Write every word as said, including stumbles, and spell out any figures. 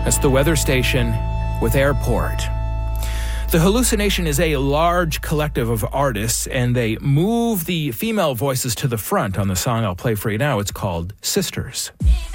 That's the weather station with Airport. The Hallucination is a large collective of artists, and they move the female voices to the front on the song I'll play for you now. It's called Sisters.